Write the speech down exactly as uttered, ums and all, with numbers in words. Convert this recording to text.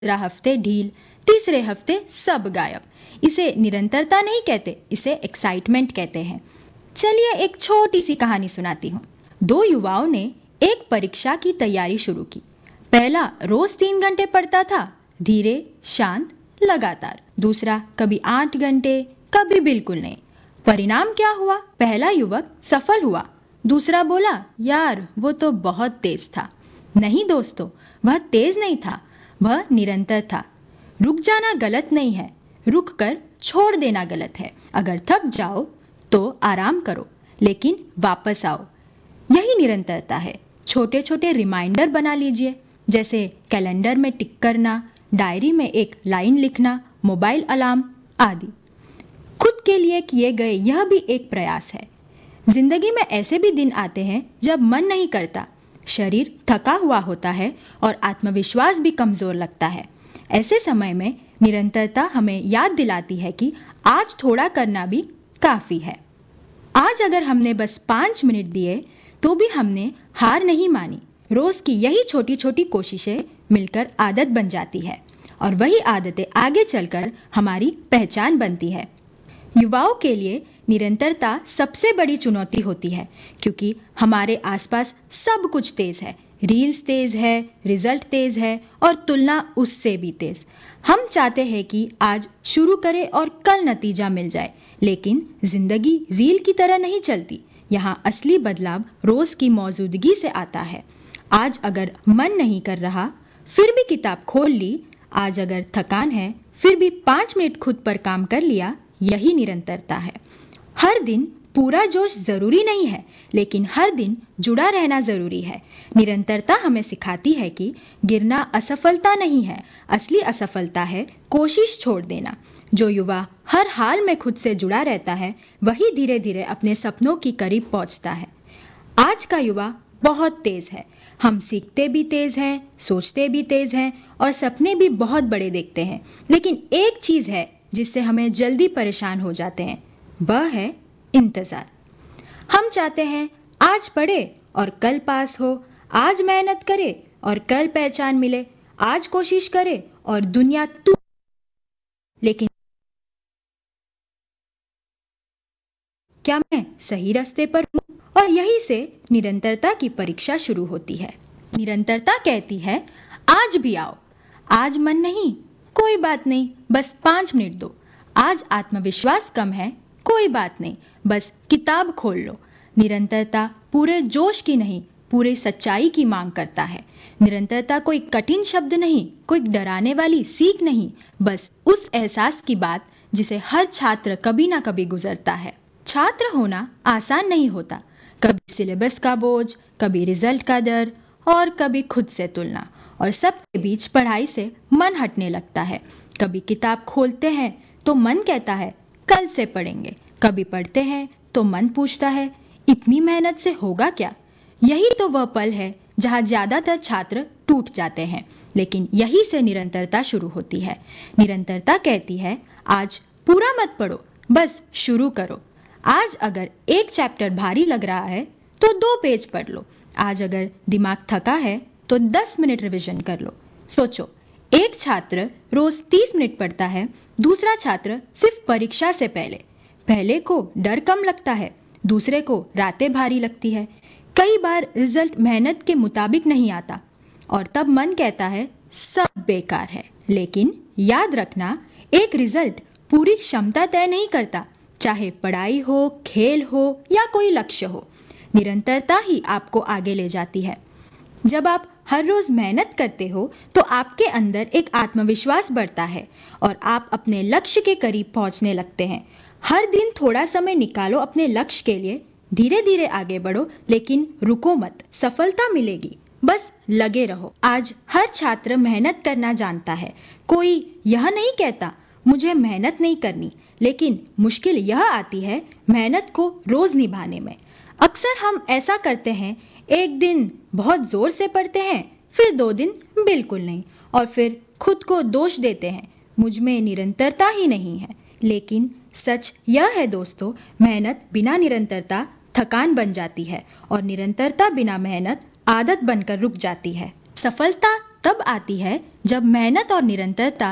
दूसरा हफ्ते ढील, तीसरे हफ्ते सब गायब। इसे निरंतरता नहीं कहते, इसे एक्साइटमेंट कहते हैं। चलिए एक छोटी सी कहानी सुनाती हूँ। दो युवाओं ने एक परीक्षा की तैयारी शुरू की। पहला रोज तीन घंटे पढ़ता था, धीरे, शांत, लगातार। दूसरा कभी आठ घंटे, कभी बिल्कुल नहीं। परिणाम क्या हुआ? पहला युवक सफल हुआ, दूसरा बोला यार वो तो बहुत तेज था। नहीं दोस्तों, वह तेज नहीं था, वह निरंतर था। रुक जाना गलत नहीं है, रुक कर छोड़ देना गलत है। अगर थक जाओ तो आराम करो, लेकिन वापस आओ। यही निरंतरता है। छोटे छोटे रिमाइंडर बना लीजिए, जैसे कैलेंडर में टिक करना, डायरी में एक लाइन लिखना, मोबाइल अलार्म आदि। खुद के लिए किए गए यह भी एक प्रयास है। जिंदगी में ऐसे भी दिन आते हैं जब मन नहीं करता, शरीर थका हुआ होता है और आत्मविश्वास भी कमजोर लगता है। ऐसे समय में निरंतरता हमें याद दिलाती है कि आज थोड़ा करना भी काफी है। आज अगर हमने बस पाँच मिनट दिए तो भी हमने हार नहीं मानी। रोज की यही छोटी छोटी कोशिशें मिलकर आदत बन जाती है और वही आदतें आगे चलकर हमारी पहचान बनती है। युवाओं के लिए निरंतरता सबसे बड़ी चुनौती होती है, क्योंकि हमारे आसपास सब कुछ तेज है। रील्स तेज है, रिजल्ट तेज है और तुलना उससे भी तेज। हम चाहते हैं कि आज शुरू करें और कल नतीजा मिल जाए, लेकिन जिंदगी रील की तरह नहीं चलती। यहाँ असली बदलाव रोज की मौजूदगी से आता है। आज अगर मन नहीं कर रहा, फिर भी किताब खोल ली। आज अगर थकान है, फिर भी पाँच मिनट खुद पर काम कर लिया। यही निरंतरता है। हर दिन पूरा जोश जरूरी नहीं है, लेकिन हर दिन जुड़ा रहना जरूरी है। निरंतरता हमें सिखाती है कि गिरना असफलता नहीं है, असली असफलता है कोशिश छोड़ देना। जो युवा हर हाल में खुद से जुड़ा रहता है, वही धीरे धीरे अपने सपनों की करीब पहुंचता है। आज का युवा बहुत तेज है। हम सीखते भी तेज हैं, सोचते भी तेज हैं और सपने भी बहुत बड़े देखते हैं। लेकिन एक चीज है जिससे हमें जल्दी परेशान हो जाते हैं, वह है इंतजार। हम चाहते हैं आज पढ़े और कल पास हो, आज मेहनत करे और कल पहचान मिले, आज कोशिश करे और दुनिया तू। लेकिन क्या मैं सही रास्ते पर हूँ? और यही से निरंतरता की परीक्षा शुरू होती है। निरंतरता कहती है आज भी आओ। आज मन नहीं, कोई बात नहीं, बस पाँच मिनट दो। आज आत्मविश्वास कम है, कोई बात नहीं, बस किताब खोल लो। निरंतरता पूरे जोश की नहीं, पूरे सच्चाई की मांग करता है। निरंतरता कोई कठिन शब्द नहीं, कोई डराने वाली सीख नहीं, बस उस एहसास की बात जिसे हर छात्र कभी ना कभी गुजरता है। छात्र होना आसान नहीं होता। कभी सिलेबस का बोझ, कभी रिजल्ट का डर और कभी खुद से तुलना, और सबके बीच पढ़ाई से मन हटने लगता है। कभी किताब खोलते हैं तो मन कहता है कल से पढ़ेंगे, कभी पढ़ते हैं तो मन पूछता है इतनी मेहनत से होगा क्या। यही तो वह पल है जहाँ ज्यादातर छात्र टूट जाते हैं। लेकिन यही से निरंतरता शुरू होती है। निरंतरता कहती है आज पूरा मत पढ़ो, बस शुरू करो। आज अगर एक चैप्टर भारी लग रहा है तो दो पेज पढ़ लो। आज अगर दिमाग थका है तो दस मिनट रिवीजन कर लो। सोचो, एक छात्र रोज तीस मिनट पढ़ता है, दूसरा छात्र सिर्फ परीक्षा से पहले। पहले को डर कम लगता है, दूसरे को रातें भारी लगती है। कई बार रिजल्ट मेहनत के मुताबिक नहीं आता और तब मन कहता है सब बेकार है। लेकिन याद रखना, एक रिजल्ट पूरी क्षमता तय नहीं करता, चाहे पढ़ाई हो, खेल हो या कोई लक्ष्य हो। निरंतरता ही आपको आगे ले जाती है। जब आप हर रोज मेहनत करते हो तो आपके अंदर एक आत्मविश्वास बढ़ता है और आप अपने लक्ष्य के करीब पहुंचने लगते हैं। हर दिन थोड़ा समय निकालो अपने लक्ष्य के लिए। धीरे धीरे आगे बढ़ो, लेकिन रुको मत। सफलता मिलेगी, बस लगे रहो। आज हर छात्र मेहनत करना जानता है। कोई यह नहीं कहता मुझे मेहनत नहीं करनी, लेकिन मुश्किल यह आती है मेहनत को रोज निभाने में। अक्सर हम ऐसा करते हैं, एक दिन बहुत जोर से पढ़ते हैं, फिर दो दिन बिल्कुल नहीं, और फिर खुद को दोष देते हैं मुझ में निरंतरता ही नहीं है। लेकिन सच यह है दोस्तों, मेहनत बिना निरंतरता थकान बन जाती है और निरंतरता बिना मेहनत आदत बनकर रुक जाती है। सफलता तब आती है जब मेहनत और निरंतरता